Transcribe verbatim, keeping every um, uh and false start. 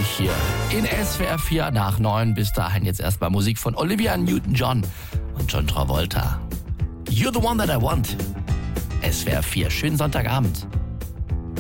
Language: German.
ich hier in S W R vier nach neun. Bis dahin jetzt erstmal Musik von Olivia Newton-John und John Travolta. You're the one that I want. S W R vier, schönen Sonntagabend.